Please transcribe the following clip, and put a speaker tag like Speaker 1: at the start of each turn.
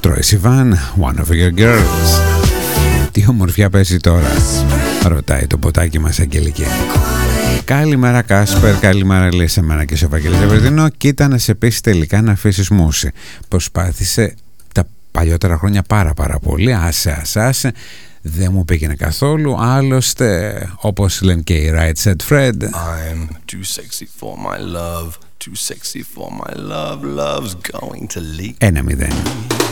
Speaker 1: Troye Sivan, One of Your Girls. Τι ομορφιά παίζει τώρα, ρωτάει το ποτάκι μας Αγγελική. Καλημέρα Κάσπερ, καλημέρα λέει σε μένα και σε Βαγγέλη Ζαβερδινό. Κοίτα να σε πείσει τελικά να αφήσεις μουσι. Προσπάθησε τα παλιότερα χρόνια πάρα πολύ. Άσε. Δεν μου πήγαινε καθόλου. Άλλωστε, όπως λένε και οι Right Said Fred,
Speaker 2: I'm too sexy for my love, too sexy for my love, love's going to leak.
Speaker 1: 1-0.